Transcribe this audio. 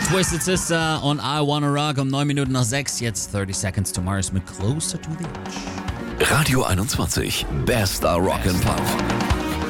Twisted Sister und I Wanna Rock um 9 Minuten nach 6. Jetzt 30 Seconds to Mars mit Closer to the Edge. Radio 21, bester Rock and Pop.